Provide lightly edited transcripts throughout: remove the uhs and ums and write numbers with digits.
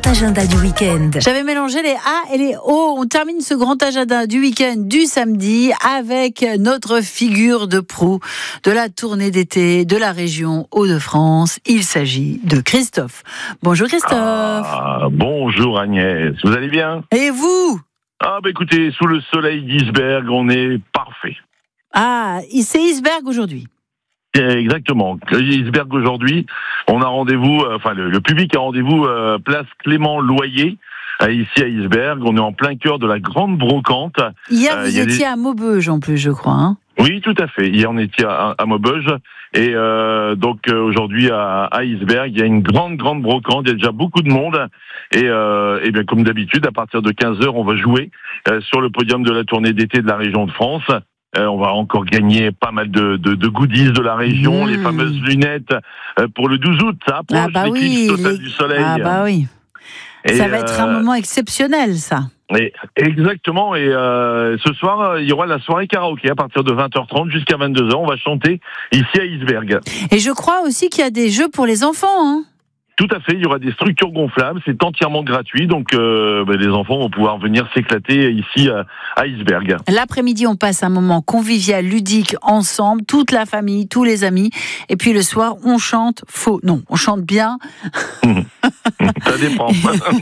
agenda du week-end. J'avais mélangé les A et les O. On termine ce grand agenda du week-end du samedi avec notre figure de proue de la tournée d'été de la région Hauts-de-France. Il s'agit de Christophe. Bonjour Christophe. Bonjour Agnès, vous allez bien? Et vous? Écoutez, sous le soleil d'Isbergues, on est parfait. C'est Isbergues aujourd'hui. Exactement. Isbergues aujourd'hui, on a rendez-vous, le public a rendez-vous place Clément Loyer, ici à Isbergues. On est en plein cœur de la grande brocante. Hier, vous étiez à Maubeuge en plus, je crois. Hein. Oui, tout à fait. Hier, on était à Maubeuge. Et donc aujourd'hui, à Isbergues, il y a une grande brocante. Il y a déjà beaucoup de monde. Et bien, comme d'habitude, à partir de 15h, on va jouer sur le podium de la tournée d'été de la région de France. On va encore gagner pas mal de goodies de la région, les fameuses lunettes pour le 12 août. Ça approche, l'éclipse totale du soleil. Oui. Et ça va être un moment exceptionnel, ça. Exactement. Et ce soir, il y aura la soirée karaoké à partir de 20h30 jusqu'à 22h. On va chanter ici à Isbergues. Et je crois aussi qu'il y a des jeux pour les enfants, hein. Tout à fait, il y aura des structures gonflables, c'est entièrement gratuit, donc les enfants vont pouvoir venir s'éclater ici à Isbergues. L'après-midi, on passe un moment convivial, ludique, ensemble, toute la famille, tous les amis, et puis le soir, on chante on chante bien. Ça dépend.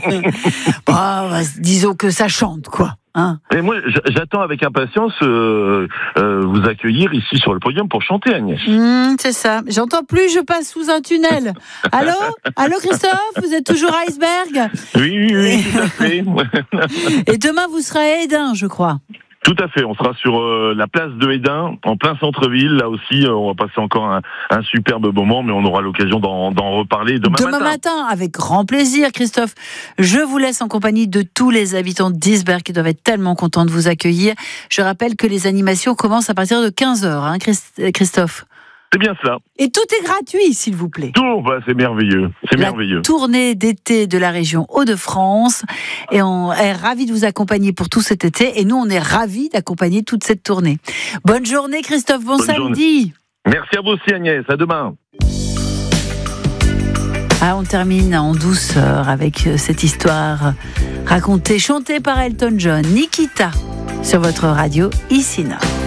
Disons que ça chante, quoi. Hein. Et moi, j'attends avec impatience vous accueillir ici sur le podium pour chanter, Agnès. C'est ça. J'entends plus, je passe sous un tunnel. Allô Christophe, vous êtes toujours à Isbergues? Oui, tout à fait. Et demain, vous serez à Hédin, je crois. Tout à fait, on sera sur la place de Hédin, en plein centre-ville. Là aussi, on va passer encore un superbe moment, mais on aura l'occasion d'en reparler demain matin. Avec grand plaisir, Christophe. Je vous laisse en compagnie de tous les habitants d'Isbergues qui doivent être tellement contents de vous accueillir. Je rappelle que les animations commencent à partir de 15h, hein, Christophe. C'est bien cela. Et tout est gratuit, s'il vous plaît. Tout, c'est merveilleux. La tournée d'été de la région Hauts-de-France. Et on est ravis de vous accompagner pour tout cet été. Et nous, on est ravis d'accompagner toute cette tournée. Bonne journée, Christophe. Bon samedi. Merci à vous aussi, Agnès. À demain. On termine en douceur avec cette histoire racontée, chantée par Elton John. Nikita, sur votre radio, ici Nord.